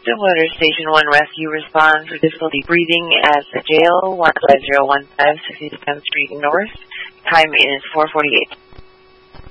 Stillwater Station 1 Rescue respond for difficulty breathing at the jail, 15015 62nd Street North. Time is 4:48.